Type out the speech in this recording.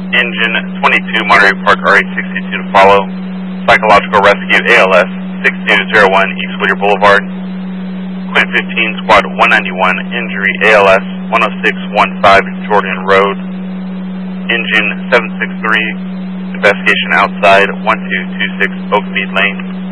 Engine 22 Monterey Park RH62 to follow. Psychological Rescue ALS 6201 East Whittier Boulevard. Quint 15 Squad 191 Injury ALS 10615 Jordan Road. Engine 763 Investigation outside 1226 Oakmead Lane.